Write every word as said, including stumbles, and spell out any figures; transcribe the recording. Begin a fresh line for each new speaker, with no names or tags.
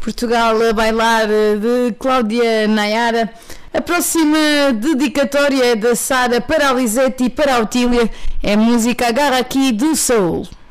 Portugal a bailar de Cláudia Nayara. A próxima dedicatória é da Sara para a Lisete e para a Otília. É música Agarra Aqui do Soul.